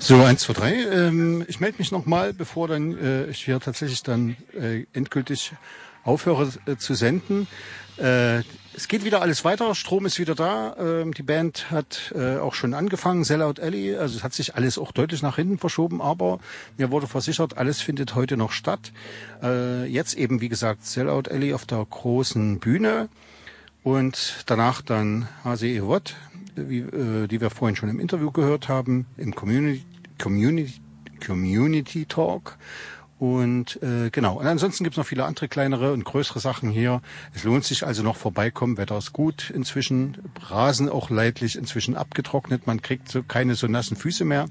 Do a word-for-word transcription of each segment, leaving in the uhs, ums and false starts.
So, eins, zwei, drei. Ähm, ich melde mich nochmal, bevor dann äh, ich hier tatsächlich dann äh, endgültig aufhöre äh, zu senden. Äh, es geht wieder alles weiter, Strom ist wieder da. Ähm, die Band hat äh, auch schon angefangen, Sellout Alley. Also es hat sich alles auch deutlich nach hinten verschoben, aber mir wurde versichert, alles findet heute noch statt. Äh, jetzt eben, wie gesagt, Sellout Alley auf der großen Bühne und danach dann H C E Watt, wie, äh, die wir vorhin schon im Interview gehört haben, im Community Community, Community Talk. Und äh, genau. Und ansonsten gibt's noch viele andere kleinere und größere Sachen hier. Es lohnt sich also noch vorbeikommen. Wetter ist gut inzwischen. Rasen auch leidlich inzwischen abgetrocknet. Man kriegt so keine so nassen Füße mehr.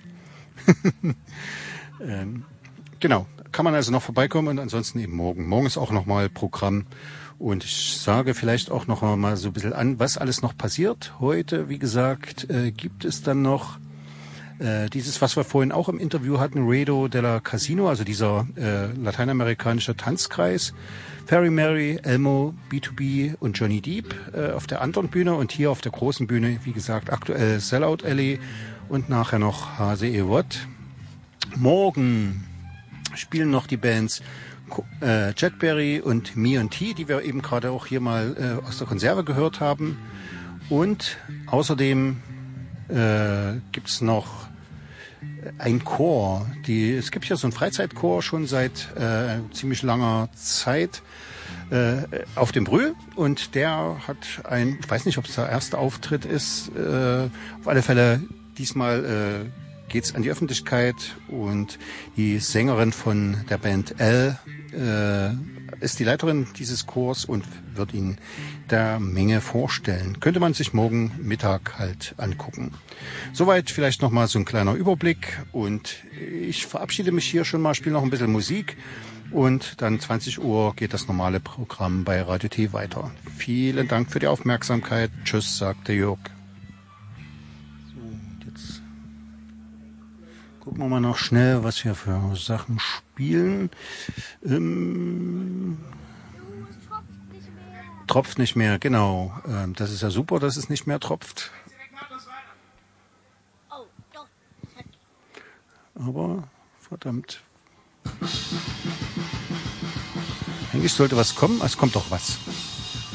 ähm, genau. Kann man also noch vorbeikommen und ansonsten eben morgen. Morgen ist auch nochmal Programm. Und ich sage vielleicht auch noch mal so ein bisschen an, was alles noch passiert. Heute, wie gesagt, äh, gibt es dann noch Äh, dieses, was wir vorhin auch im Interview hatten, Redo de la Casino, also dieser äh, lateinamerikanische Tanzkreis, Perry Mary, Elmo, B zwei B und Johnny Deep äh, auf der anderen Bühne und hier auf der großen Bühne, wie gesagt, aktuell Sellout Alley und nachher noch H C E Watt. Morgen spielen noch die Bands äh, Jetberry und Me und T, die wir eben gerade auch hier mal äh, aus der Konserve gehört haben. Und außerdem äh, gibt's noch ein Chor. Die, es gibt ja so einen Freizeitchor schon seit äh, ziemlich langer Zeit äh, auf dem Brühl und der hat ein, ich weiß nicht, ob es der erste Auftritt ist, äh, auf alle Fälle diesmal äh, geht's an die Öffentlichkeit und die Sängerin von der Band L äh, ist die Leiterin dieses Chors und wird ihn der Menge vorstellen. Könnte man sich morgen Mittag halt angucken. Soweit vielleicht nochmal so ein kleiner Überblick und ich verabschiede mich hier schon mal, spiele noch ein bisschen Musik und dann zwanzig Uhr geht das normale Programm bei Radio T weiter. Vielen Dank für die Aufmerksamkeit. Tschüss, sagt der Jörg. So, jetzt gucken wir mal noch schnell, was wir für Sachen spielen. Ähm, tropft nicht mehr, genau. Ähm, das ist ja super, dass es nicht mehr tropft. Aber, verdammt. Eigentlich sollte was kommen, es kommt doch was.